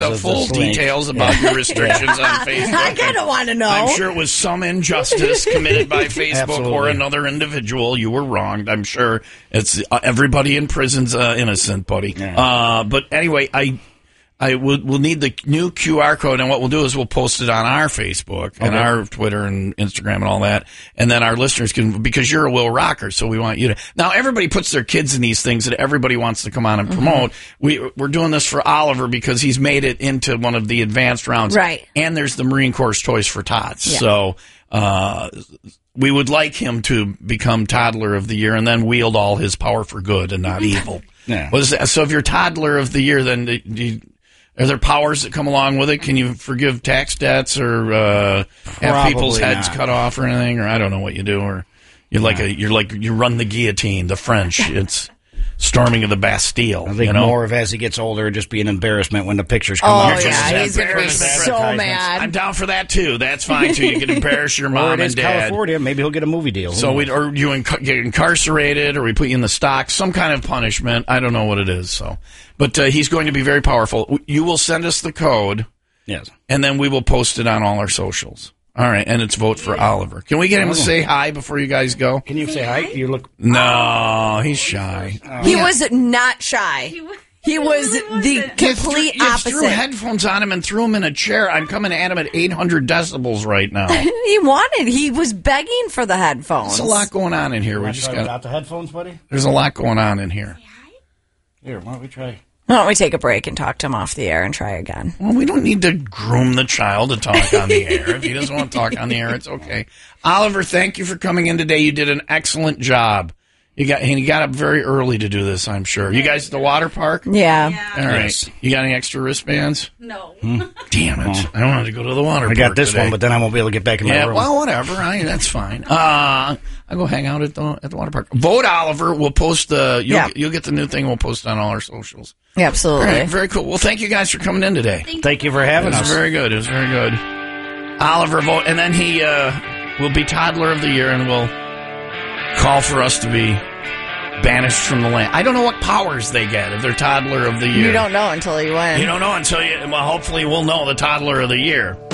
the full details about your restrictions on Facebook. I kind of want to know. I'm sure it was some injustice committed by Facebook or another individual. You were wronged. I'm sure it's everybody in prison's innocent, buddy. Yeah. But anyway, we'll need the new QR code, and what we'll do is we'll post it on our Facebook and our Twitter and Instagram and all that, and then our listeners can, because you're a Will Rocker, so we want you to. Now, everybody puts their kids in these things that everybody wants to come on and promote. We're doing this for Oliver because he's made it into one of the advanced rounds. Right. And there's the Marine Corps Choice for Tots. Yeah. So we would like him to become Toddler of the Year and then wield all his power for good and not evil. Yeah. So if you're Toddler of the Year, then are there powers that come along with it? Can you forgive tax debts or have people's heads cut off or anything? Or I don't know what you do. Or you run the guillotine, the French. It's storming of the Bastille. I think more of as he gets older, it'd just be an embarrassment when the pictures come Oh, out. yeah, he's going to be so mad. I'm down for that too. That's fine too. You can embarrass your mom and dad. California, maybe he'll get a movie deal. So or you get incarcerated, or we put you in the stocks, some kind of punishment. I don't know what it is. So, but he's going to be very powerful. You will send us the code, yes, and then we will post it on all our socials. All right, and it's Vote for Oliver. Can we get him to say hi before you guys go? Can you say hi? You look. No, he's shy. He was not shy. He was the complete opposite. You threw headphones on him and threw him in a chair. I'm coming at him at 800 decibels right now. He was begging for the headphones. There's a lot going on in here. We just got the headphones, buddy. There's a lot going on in here. Here, why don't we try? Why don't we take a break and talk to him off the air and try again? Well, we don't need to groom the child to talk on the air. If he doesn't want to talk on the air, it's okay. Oliver, thank you for coming in today. You did an excellent job. You got up very early to do this, I'm sure. You guys at the water park? Yeah. All right. Yes. You got any extra wristbands? No. Damn it. I don't want to go to the water park. I got this today. one, but then I won't be able to get back in my room. Well, whatever. That's fine. I'll go hang out at the water park. Vote Oliver. We'll post you'll get the new thing. We'll post it on all our socials. Yeah, absolutely. All right, very cool. Well, thank you guys for coming in today. Thank you for having us. It was very good. It was very good. Oliver vote, and then he will be Toddler of the Year, and will call for us to be banished from the land. I don't know what powers they get if they're Toddler of the Year. You don't know until you win. You don't know until you. Well, hopefully we'll know the Toddler of the Year.